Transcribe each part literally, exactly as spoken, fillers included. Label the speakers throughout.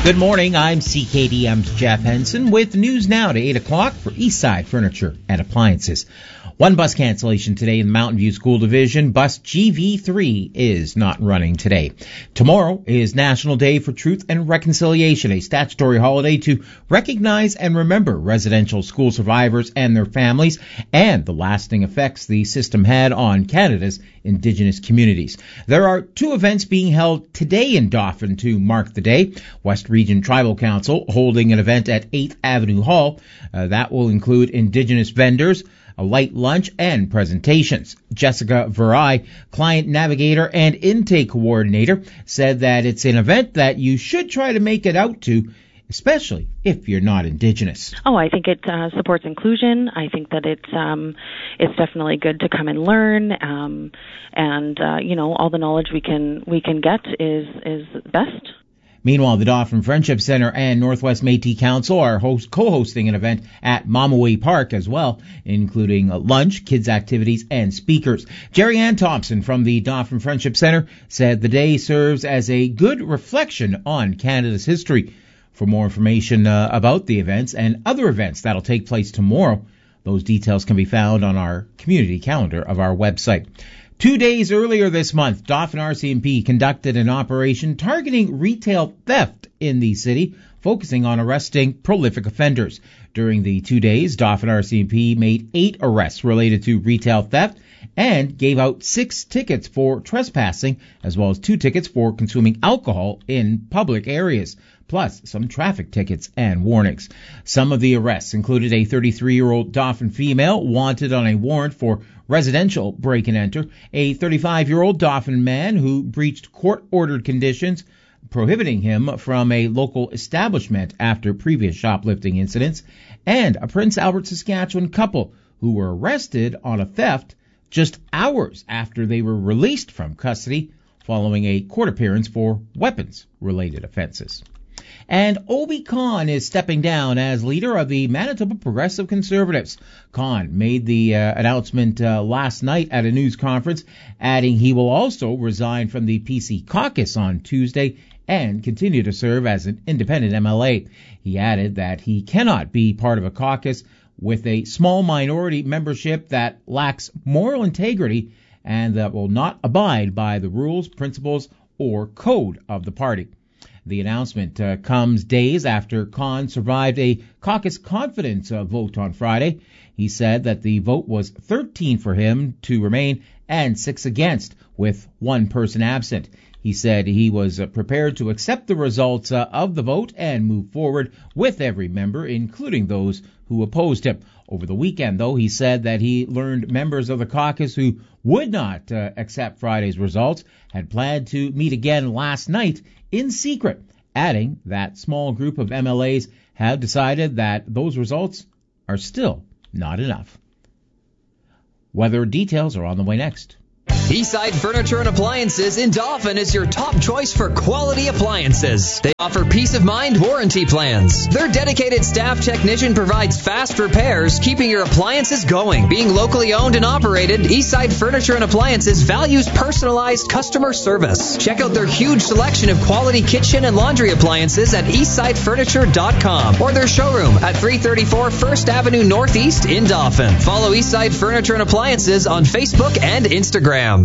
Speaker 1: Good morning, I'm C K D M's Jeff Henson with news now to eight o'clock for Eastside Furniture and Appliances. One bus cancellation today in the Mountain View School Division. Bus G V three is not running today. Tomorrow is National Day for Truth and Reconciliation, a statutory holiday to recognize and remember residential school survivors and their families and the lasting effects the system had on Canada's Indigenous communities. There are two events being held today in Dauphin to mark the day. West Region Tribal Council holding an event at eighth Avenue Hall. Uh, that will include Indigenous vendors, a light lunch, and presentations. Jessica Verai, client navigator and intake coordinator, said that it's an event that you should try to make it out to, especially if you're not Indigenous.
Speaker 2: Oh, I think it uh, supports inclusion. I think that it's um, it's definitely good to come and learn, um, and uh, you know, all the knowledge we can we can get is is best.
Speaker 1: Meanwhile, the Dauphin Friendship Center and Northwest Métis Council are host, co-hosting an event at Mamaway Park as well, including a lunch, kids' activities, and speakers. Jerry Ann Thompson from the Dauphin Friendship Center said the day serves as a good reflection on Canada's history. For more information uh, about the events and other events that'll take place tomorrow, those details can be found on our community calendar of our website. Two days earlier this month, Dauphin R C M P conducted an operation targeting retail theft in the city, focusing on arresting prolific offenders. During the two days, Dauphin R C M P made eight arrests related to retail theft and gave out six tickets for trespassing, as well as two tickets for consuming alcohol in public areas, plus some traffic tickets and warnings. Some of the arrests included a thirty-three-year-old Dauphin female wanted on a warrant for residential break and enter, a thirty-five-year-old Dauphin man who breached court-ordered conditions prohibiting him from a local establishment after previous shoplifting incidents, and a Prince Albert, Saskatchewan couple who were arrested on a theft just hours after they were released from custody following a court appearance for weapons-related offenses. And Obi Khan is stepping down as leader of the Manitoba Progressive Conservatives. Khan made the uh, announcement uh, last night at a news conference, adding he will also resign from the P C caucus on Tuesday and continue to serve as an independent M L A. He added that he cannot be part of a caucus with a small minority membership that lacks moral integrity and that will not abide by the rules, principles, or code of the party. The announcement uh, comes days after Khan survived a caucus confidence uh, vote on Friday. He said that the vote was thirteen for him to remain and six against, with one person absent. He said he was uh, prepared to accept the results uh, of the vote and move forward with every member, including those who opposed him. Over the weekend, though, he said that he learned members of the caucus who would not uh, accept Friday's results had planned to meet again last night in secret, adding that small group of M L As have decided that those results are still not enough. Weather details are on the way next.
Speaker 3: Eastside Furniture and Appliances in Dauphin is your top choice for quality appliances. They offer peace of mind warranty plans. Their dedicated staff technician provides fast repairs, keeping your appliances going. Being locally owned and operated, Eastside Furniture and Appliances values personalized customer service. Check out their huge selection of quality kitchen and laundry appliances at eastside furniture dot com or their showroom at three thirty-four First Avenue Northeast in Dauphin. Follow Eastside Furniture and Appliances on Facebook and Instagram.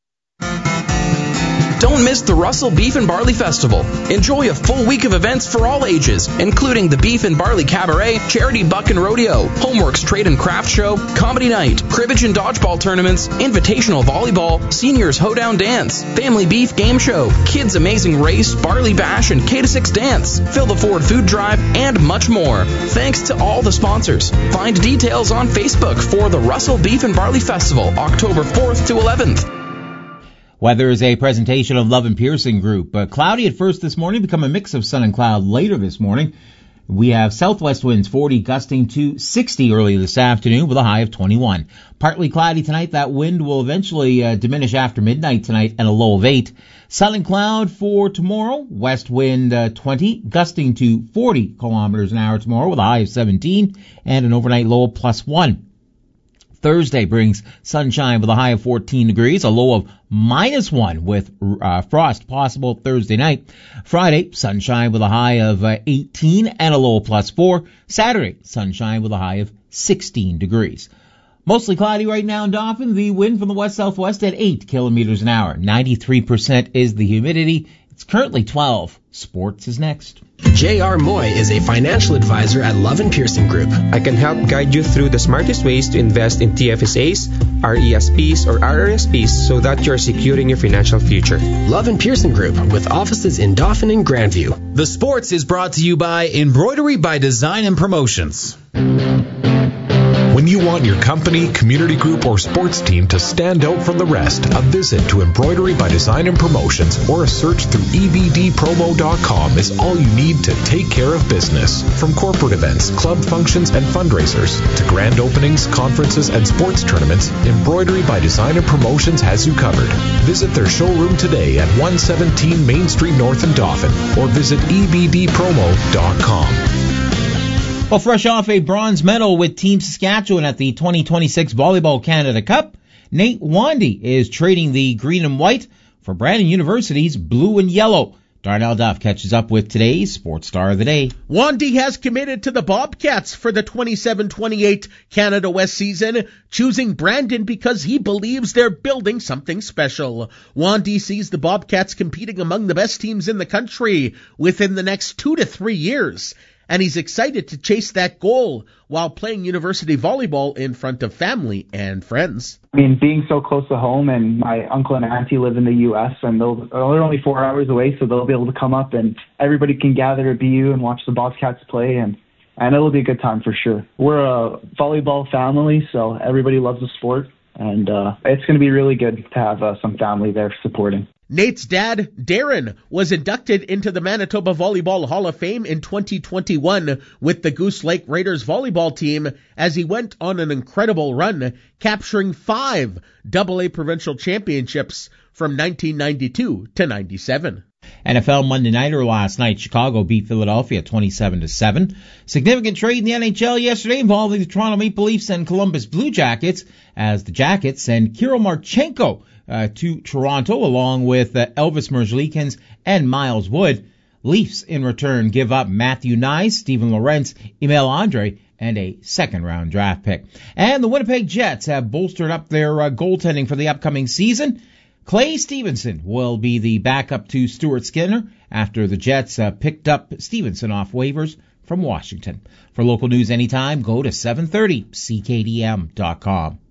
Speaker 4: Don't miss the Russell Beef and Barley Festival. Enjoy a full week of events for all ages, including the Beef and Barley Cabaret, Charity Buck and Rodeo, Homeworks Trade and Craft Show, Comedy Night, Cribbage and Dodgeball Tournaments, Invitational Volleyball, Seniors Hoedown Dance, Family Beef Game Show, Kids Amazing Race, Barley Bash, and K to six Dance, Fill the Ford Food Drive, and much more. Thanks to all the sponsors. Find details on Facebook for the Russell Beef and Barley Festival, October fourth to eleventh.
Speaker 1: Weather is a presentation of Love and Pearson Group. Uh, cloudy at first this morning, become a mix of sun and cloud later this morning. We have southwest winds forty gusting to sixty early this afternoon with a high of twenty-one. Partly cloudy tonight. That wind will eventually uh, diminish after midnight tonight and a low of eight. Sun and cloud for tomorrow. West wind uh, twenty gusting to forty kilometers an hour tomorrow with a high of seventeen and an overnight low of plus one. Thursday brings sunshine with a high of fourteen degrees, a low of minus one with uh, frost possible Thursday night. Friday, sunshine with a high of uh, eighteen and a low of plus four. Saturday, sunshine with a high of sixteen degrees. Mostly cloudy right now in Dauphin. The wind from the west-southwest at eight kilometers an hour. ninety-three percent is the humidity. It's currently twelve. Sports is next.
Speaker 5: J R. Moy is a financial advisor at Love and Pearson Group.
Speaker 6: I can help guide you through the smartest ways to invest in T F S As, R E S Ps, or R R S Ps so that you're securing your financial future.
Speaker 5: Love and Pearson Group, with offices in Dauphin and Grandview.
Speaker 7: The sports is brought to you by Embroidery by Design and Promotions.
Speaker 8: When you want your company, community group, or sports team to stand out from the rest, a visit to Embroidery by Design and Promotions or a search through E B D promo dot com is all you need to take care of business. From corporate events, club functions, and fundraisers to grand openings, conferences, and sports tournaments, Embroidery by Design and Promotions has you covered. Visit their showroom today at one seventeen Main Street North in Dauphin or visit E B D promo dot com.
Speaker 1: Well, fresh off a bronze medal with Team Saskatchewan at the twenty twenty-six Volleyball Canada Cup, Nate Wandy is trading the green and white for Brandon University's blue and yellow. Darnell Duff catches up with today's Sports Star of the Day.
Speaker 9: Wandy has committed to the Bobcats for the twenty-seven twenty-eight Canada West season, choosing Brandon because he believes they're building something special. Wandy sees the Bobcats competing among the best teams in the country within the next two to three years. And he's excited to chase that goal while playing university volleyball in front of family and friends.
Speaker 10: I mean, being so close to home, and my uncle and auntie live in the U S, and they'll, they're only four hours away, so they'll be able to come up, and everybody can gather at B U and watch the Bobcats play, and, and it'll be a good time for sure. We're a volleyball family, so everybody loves the sport, and uh, it's going to be really good to have uh, some family there supporting.
Speaker 9: Nate's dad, Darren, was inducted into the Manitoba Volleyball Hall of Fame in twenty twenty-one with the Goose Lake Raiders volleyball team as he went on an incredible run, capturing five double A provincial championships from nineteen ninety-two to ninety-seven.
Speaker 1: N F L Monday Nighter last night. Chicago beat Philadelphia twenty-seven to seven. Significant trade in the N H L yesterday involving the Toronto Maple Leafs and Columbus Blue Jackets as the Jackets send Kirill Marchenko uh, to Toronto along with uh, Elvis Merzlikins and Miles Wood. Leafs in return give up Matthew Nyes, Steven Lorentz, Emil Andre, and a second-round draft pick. And the Winnipeg Jets have bolstered up their uh, goaltending for the upcoming season. Clay Stevenson will be the backup to Stuart Skinner after the Jets uh, picked up Stevenson off waivers from Washington. For local news anytime, go to seven thirty C K D M dot com.